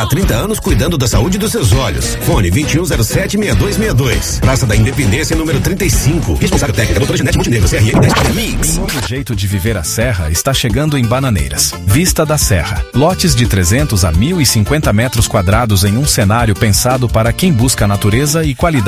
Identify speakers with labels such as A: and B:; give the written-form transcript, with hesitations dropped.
A: há 30 anos cuidando da saúde dos seus olhos. Fone 2107-6262. Praça da Independência, número 35. Responsável técnica, doutora Janete Montenegro, CRM 10 Mix.
B: Um novo jeito de viver a Serra está chegando em Bananeiras. Vista da Serra. Lotes de 300 a 1.050 metros quadrados em um cenário pensado para quem busca natureza e qualidade